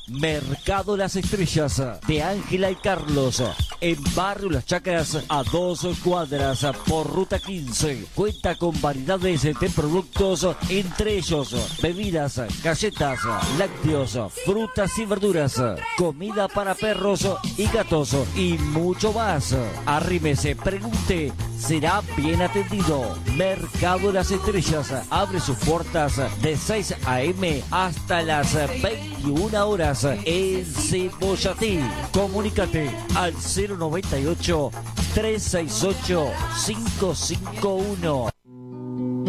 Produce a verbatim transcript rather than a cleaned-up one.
Mercado Las Estrellas de Ángela y Carlos, en Barrio Las Chacras, a dos cuadras por Ruta quince. Cuenta con variedades de productos, entre ellos bebidas, galletas, lácteos, frutas y verduras, comida para perros y gatos y mucho más. Arrímese, pregunte, será bien atendido. Mercado Las Estrellas abre sus puertas de seis a eme hasta las veintiuna horas en Cebollati. Comunícate al cero noventa y ocho, trescientos sesenta y ocho, quinientos cincuenta y uno.